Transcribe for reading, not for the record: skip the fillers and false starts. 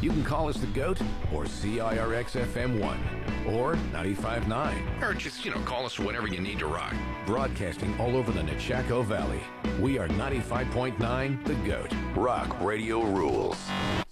You can call us the GOAT or CIRX FM1 or 95.9. Or just, call us whenever you need to rock. Broadcasting all over the Nechaco Valley. We are 95.9 The GOAT. Rock Radio rules.